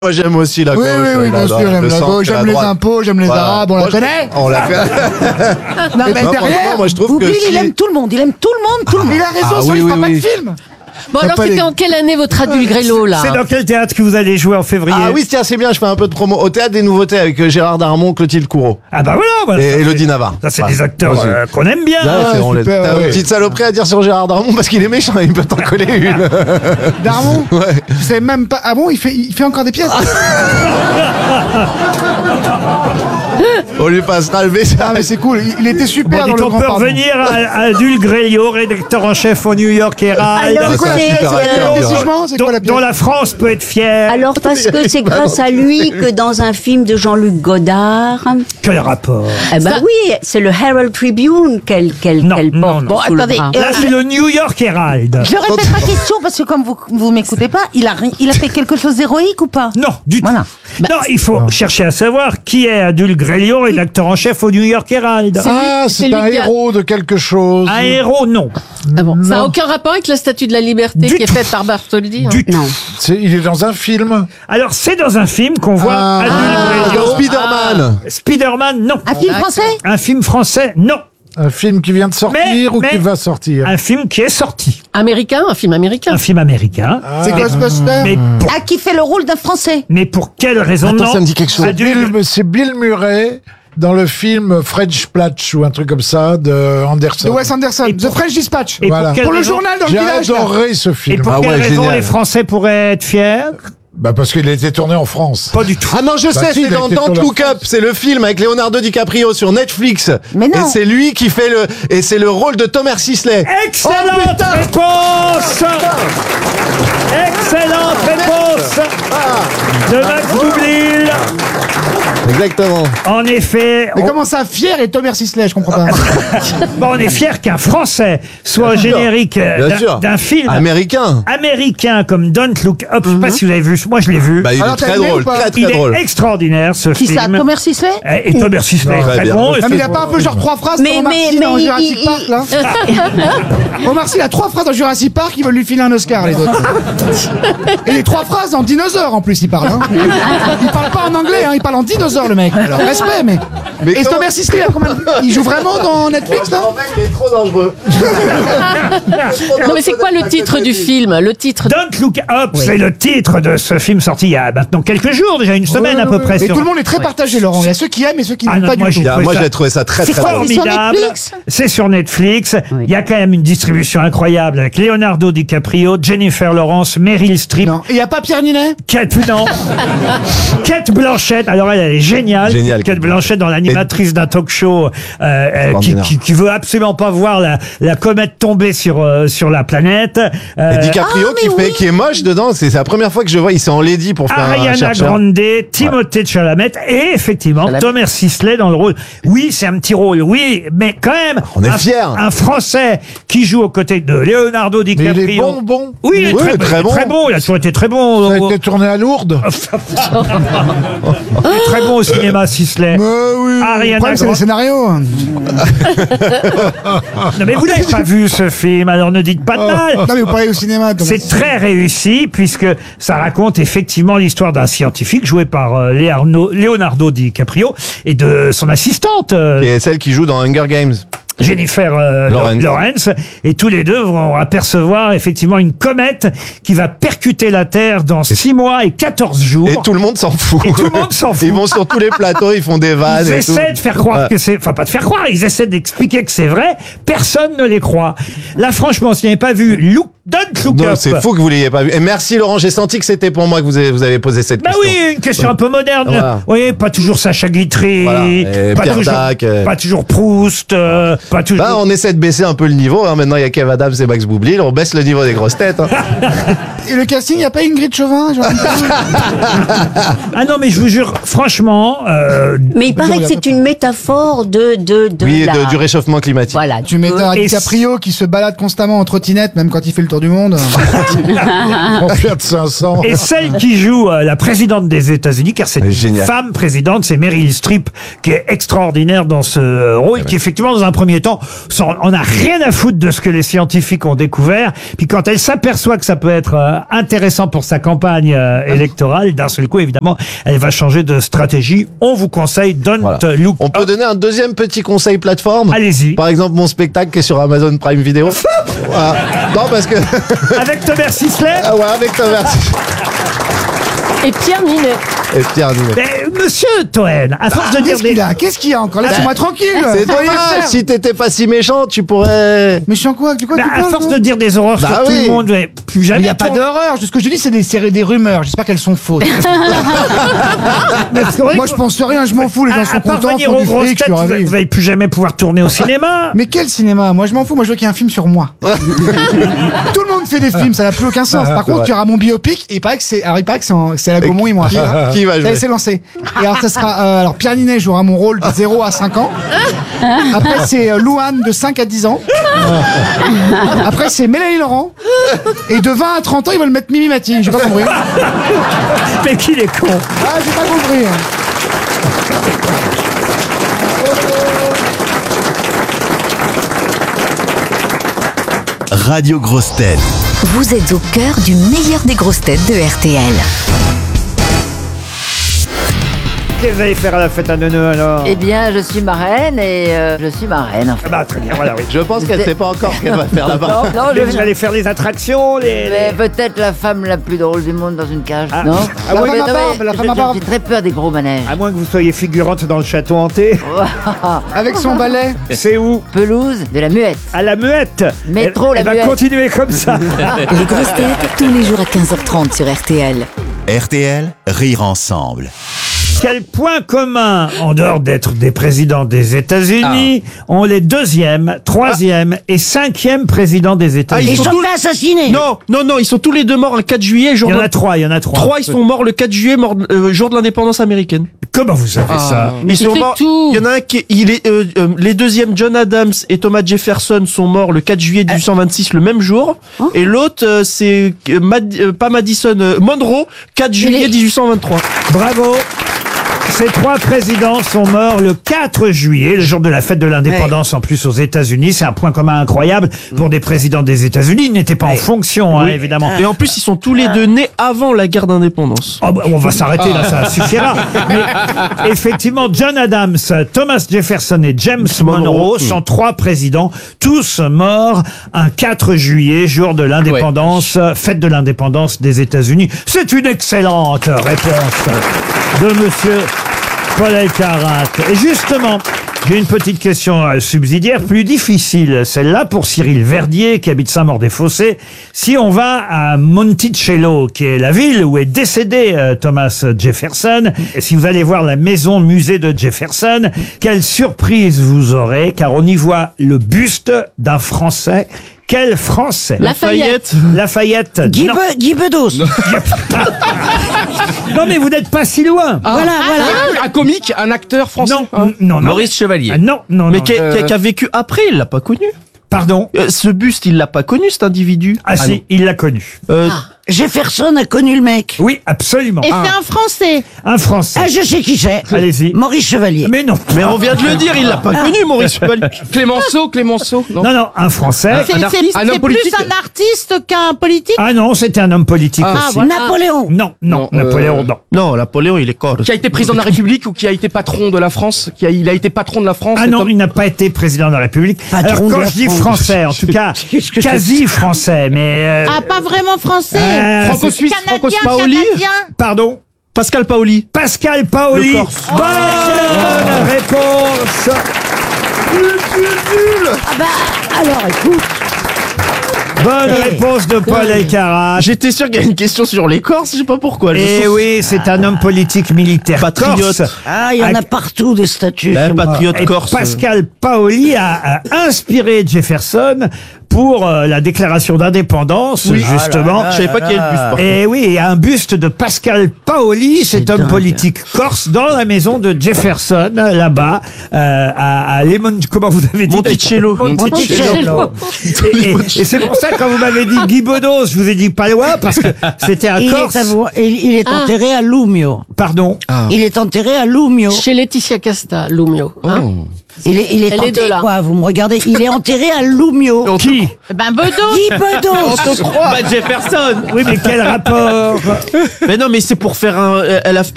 Moi j'aime aussi la gauche. Oui, bien sûr, j'aime la gauche, j'aime les impôts, j'aime les arabes, on la connaît. On l'a fait. Non, mais derrière, moi je trouve que il aime tout le monde, il aime tout le monde, tout le monde. il a raison, il fera pas de film. Bon, alors pas c'était les- en quelle année votre Adul Grélo, là? C'est dans quel théâtre que vous allez jouer en février? Ah oui, tiens, c'est bien, je fais un peu de promo. Au Théâtre des Nouveautés avec Gérard Darmon, Clotilde Courreau. Ah bah voilà. Et Elodie Navarre. Ça, c'est Ouais. des acteurs Moi aussi. qu'on aime bien. Là, c'est drôle. super, T'as ouais. une petite saloperie à dire sur Gérard Darmon parce qu'il est méchant, il peut t'en coller une. Darmon, Ouais. tu savais même pas. Ah bon, il fait encore des pièces. On lui passera le Ah message. mais c'est cool, il était super Bon, dans dites, le on grand peut pardon. revenir à Adul Grélo, rédacteur en chef au New York Herald, Alors, C'est quoi la c'est- super pièce acteur. des jugements, c'est quoi la pièce dont la France peut être fière. Alors parce que c'est grâce à lui que dans un film de Jean-Luc Godard, Quel rapport? eh ben oui, c'est le Herald Tribune qu'elle Non, porte non, non. Bon, sous le attendez, bras. Là, c'est le New York Herald. Je répète ma question parce que comme vous m'écoutez pas, il a fait quelque chose d'héroïque ou pas? Non, du tout. Voilà. Non, il faut chercher à savoir qui est Adul Grélo, rédacteur en chef au New York Herald. Ah, c'est un héros de quelque chose. Un héros, non. Ah bon. Ça n'a aucun rapport avec la Statue de la Liberté Du qui est tout. faite par Bartholdi. Du tout. Non. Il est dans un film. Alors, c'est dans un film qu'on voit Adul Grélo. Spider-Man. Spider-Man, non. Un film français? Un film français, non. Un film qui vient de sortir ou qui va sortir. Un film qui est sorti. Américain, un film américain. Un film américain. C'est Ghostbusters. Mais Ah, qui fait le rôle d'un Français? pour quelle raison Attends, non ça me dit quelque chose. C'est Bill Murray dans le film French Platch ou un truc comme ça de Anderson. De Wes Anderson, Et The pour- French Dispatch. Et Voilà. quelle Pour le raison- journal dans le J'ai village. là. adoré ce Et film. pour Ah quelle ouais, raison génial. les Français pourraient être fiers? Bah parce qu'il a été tourné en France. Pas du tout. Ah non, je sais, si, c'est il a dans été Don't sur la Look Up, c'est le film avec Leonardo DiCaprio sur Netflix. Mais non. Et c'est lui qui fait et c'est le rôle de Thomas Sisley. Excellente putain. réponse. Excellente réponse de Max Boublil. Exactement. En effet, Mais comment ça, Fier et Thomas Sisley, je comprends pas. on est fier qu'un Français soit au générique Bien sûr. d'un film Américain. américain comme Don't Look Up. Je sais pas si vous l'avez vu. Moi, je l'ai vu. Bah, il Alors, est très t'as aimé drôle, ou pas très Il très drôle. est extraordinaire ce Qui ça? film. Thomas Sisley? Et Thomas Sisley est Très très bien. bon. Ah, mais il a pas un peu genre 3 phrases Mais- comme Omar Sy mais dans il- Jurassic il- Park, là Omar Sy, il a 3 phrases dans Jurassic Park, ils veulent lui filer un Oscar, les autres. Et les 3 phrases en dinosaure, en plus, il parle. Hein. Il parle pas en anglais, hein, il parle en dinosaure, le mec. Alors, respect, mais... Mais Et comment- Thomas Sisley, il joue vraiment dans Netflix, là En fait, il est trop dangereux. Non, mais c'est quoi le titre du film? Le titre. Don't Look Up, c'est le titre de ce film sorti il y a maintenant quelques jours, déjà une semaine à peu près. Et sur- tout le monde est très partagé, Laurent. Il y a ceux qui aiment et ceux qui Ah n'aiment non, pas moi, du tout. j'ai- Moi ça- j'ai trouvé ça très C'est très drôle. formidable. Netflix C'est sur Netflix. Il y a quand même une distribution incroyable avec Leonardo DiCaprio, Jennifer Lawrence, Meryl Streep, Non. Et il n'y a pas Pierre Ninet Kate, non. Kate Blanchett. Alors elle est géniale. Géniale, Kate Blanchett dans l'animatrice d'un talk show qui veut absolument pas voir la comète tomber sur la planète. Et DiCaprio qui est moche dedans, c'est la première fois que je vois, il s'est enlaidi pour faire un Ariana chercheur. Grande, Timothée Chalamet et effectivement Thomas Sisley dans le rôle. Oui, c'est un petit rôle, oui, mais quand même. On est un, fiers. Un Français qui joue aux côtés de Leonardo Mais DiCaprio. il est bon. Oui, il est Oui, très, très bon. très bon. Il a toujours été très bon. Ça a été tourné à Lourdes. Il est très bon au cinéma, Sisley. Oui. Le Ariana problème, c'est les Grande. scénarios. Non, mais vous n'avez pas vu ce film, alors ne dites pas de mal. Non, mais vous parlez au cinéma. Thomas. C'est très réussi puisque ça raconte effectivement l'histoire d'un scientifique joué par Leonardo DiCaprio et de son assistante Et celle qui joue dans Hunger Games. Jennifer Lawrence. Et tous les deux vont apercevoir effectivement une comète qui va percuter la Terre dans 6 mois et 14 jours. Et tout le monde s'en fout. Et tout le monde s'en fout. Ils vont sur tous les plateaux, ils font des vannes Ils et tout. essaient de faire croire que c'est... Enfin, pas de faire croire, ils essaient d'expliquer que c'est vrai. Personne ne les croit. Là, franchement, si vous n'avez pas vu Don't Look Non, Up... c'est fou que vous l'ayez pas vu. Et merci Laurent, j'ai senti que c'était pour moi que vous avez posé cette Bah question. oui, une question un peu moderne. Voilà. Oui, pas toujours Sacha Guitry, Voilà. Et pas, Pierre toujours, Dac, pas toujours Proust, pas toujours... Bah, on essaie de baisser un peu le niveau. Hein. Maintenant, il y a Kev Adams et Max Boublil. On baisse le niveau des grosses têtes. Hein. Et le casting, il n'y a pas Ingrid Chauvin genre... Ah non, mais je vous jure, franchement... Mais il paraît que c'est une métaphore de Oui, la... du réchauffement climatique. Voilà. Tu mets un Et DiCaprio qui se balade constamment en trottinette, même quand il fait le tour du monde. On Fiat 500. Et celle qui joue la présidente des États-Unis, car c'est une Génial. femme présidente, c'est Meryl Streep, qui est extraordinaire dans ce rôle, qui effectivement, dans un premier temps, on n'a rien à foutre de ce que les scientifiques ont découvert. Puis quand elle s'aperçoit que ça peut être intéressant pour sa campagne électorale, d'un seul coup, évidemment, elle va changer de stratégie. On vous conseille Don't Look On peut donner un deuxième petit conseil plateforme. Allez-y. Par exemple, mon spectacle qui est sur Amazon Prime Video. Voilà. Non, parce que... Avec Thomas Sisley. Ah ouais, avec Thomas. Et Pierre Ninet. Et Pierre Ninet. Mais monsieur Toen, à force de dire Qu'est-ce qu'il y a encore? Laissez-moi tranquille. C'est Faut rien dommage, faire. si t'étais pas si méchant, tu pourrais... Méchant quoi? De quoi tu à parles, force toi? de dire des horreurs Bah sur tout oui. le monde, mais plus Il jamais. n'y a pas d'horreur. Ce que je dis, c'est des rumeurs. J'espère qu'elles sont fausses. Moi, je pense rien. Je m'en fous. Les gens À sont part contents. venir font aux du grosses fric, je têtes, suis ravi. vous n'allez plus jamais pouvoir tourner au cinéma. Mais quel cinéma? Moi, je m'en fous. Moi, je veux qu'il y ait un film sur moi. Tout le monde fait des films. Ça n'a plus aucun sens. Par contre, il y aura mon biopic. Et il paraît que c'est à la Gaumont et moi. Qui va Ça y est, jouer? c'est lancé. Et alors, ça sera, alors, Pierre Ninet jouera mon rôle de 0 à 5 ans. Après, c'est Louane de 5 à 10 ans. Après, c'est Mélanie Laurent. Et de 20 à 30 ans, ils veulent mettre Mimi Mati. J'ai pas compris. Mais qu'il est con. Ah, j'ai pas compris. Radio Grosses Têtes. Vous êtes au cœur du meilleur des grosses têtes de RTL. Qu'est-ce que vous allez faire à la fête à Neuneu alors? Eh bien, je suis marraine et je suis marraine. En fait. Ah bah très bien, voilà, oui. Je pense qu'elle sait pas encore ce qu'elle va faire là-bas. Non, Mais vous allez faire les attractions, Mais peut-être la femme la plus drôle du monde dans une cage, Ah. non? Ah La ouais, femme à mais barbe, la femme à barbe. J'ai très peur des gros manèges. À moins que vous soyez figurante dans le château hanté. Avec son balai. C'est où? Pelouse de la muette. À la Muette. Métro, elle la va Muette. continuer comme ça. Les grosses têtes, tous les jours à 15h30 sur RTL. RTL, rire ensemble. Quel point commun, en dehors d'être des présidents des États-Unis, ont les 2e, 3e et 5e présidents des États-Unis? ils sont tous... assassinés. Non, ils sont tous les deux morts le 4 juillet. Il y en a 3, il y en a 3. 3, ils sont morts le 4 juillet, jour de l'indépendance américaine. Comment vous savez ça? Ils sont morts. Il y en a un qui, les deuxièmes, John Adams et Thomas Jefferson sont morts le 4 juillet 1826, le même jour. Et l'autre, c'est pas Madison, Monroe, 4 juillet 1823. Bravo. Ces 3 présidents sont morts le 4 juillet, le jour de la fête de l'indépendance en plus aux États-Unis. C'est un point commun incroyable pour des présidents des États-Unis. Ils n'étaient pas en fonction, hein, évidemment. Et en plus, ils sont tous les deux nés avant la guerre d'indépendance. Oh bah, on va s'arrêter là, ça suffira. Mais effectivement, John Adams, Thomas Jefferson et James Monroe sont 3 présidents, tous morts un 4 juillet, jour de l'indépendance, fête de l'indépendance des États-Unis. C'est une excellente réponse de monsieur Paul Elkarat. Et justement, j'ai une petite question subsidiaire, plus difficile, celle-là pour Cyril Verdier, qui habite Saint-Maur-des-Fossés. Si on va à Monticello, qui est la ville où est décédé Thomas Jefferson, et si vous allez voir la maison musée de Jefferson, quelle surprise vous aurez, car on y voit le buste d'un Français. Quel Français? Lafayette. Lafayette. Guy Bedos. Non, mais vous n'êtes pas si loin. Voilà. Un comique, un acteur français. Non. Maurice Chevalier. Ah, non. Mais qui a vécu après, il l'a pas connu. Pardon? Ce buste, il l'a pas connu, cet individu. Ah si, il l'a connu. Jefferson a connu le mec. Oui, absolument. Et c'est un Français. Un Français. Ah, je sais qui c'est. Allez-y. Maurice Chevalier. Mais non. Mais on vient de le dire, il l'a pas connu, Maurice Chevalier. Clémenceau, non? Non, un Français. Un homme politique. Plus un artiste qu'un politique. Ah non, c'était un homme politique aussi. Napoléon. Non, Napoléon, non. Non, Napoléon, il est corps. Qui a été président de la République ou qui a été patron de la France? Il a été patron de la France? Ah non, il n'a pas été président de la République. Alors Patron de quand la je dis France. français, en tout cas, quasi français, mais... Ah, pas vraiment français. Franco-suisse, Canadien, Paoli. canadien. Pardon? Pascal Paoli. Pascal Paoli. Le Corse. Bonne réponse. Ah bah, alors écoute. Bonne réponse de Paul Elkarat. J'étais sûr qu'il y a une question sur les Corses, je sais pas pourquoi. Eh oui, c'est un homme politique militaire Patriote. corse. Ah, il y en a partout des statues. Patriote Et corse. Pascal Paoli a inspiré Jefferson pour la déclaration d'indépendance, justement. Je savais pas qu'il y avait le buste. par Et oui, il y a un buste de Pascal Paoli, cet homme politique corse, dans la maison de Jefferson, là-bas, à Lemon... Comment vous avez dit? Monticello. Monticello. Et c'est pour ça, quand vous m'avez dit Guy Bedos, je vous ai dit pas loin, parce que c'était un Corse. Il est enterré à Lumio. Pardon. Il est enterré à Lumio. Chez Laetitia Casta, Lumio. Hein. Il est Elle est enterré, de là. quoi, vous me regardez, il est enterré à Lumio. Qui? Ben, Bedos. Guy Bedos. Bah, Jefferson. Oui, mais quel rapport? Mais non, mais c'est pour faire un. Elle a